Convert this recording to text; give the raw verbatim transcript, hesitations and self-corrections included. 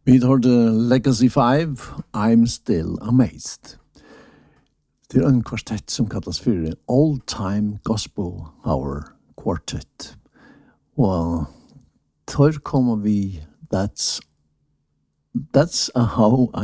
Vi hørte Legacy five, I'm Still Amazed. Det er en kvartett som kallas for Old Time Gospel Hour Quartet. Og tar kommer vi That's That's a How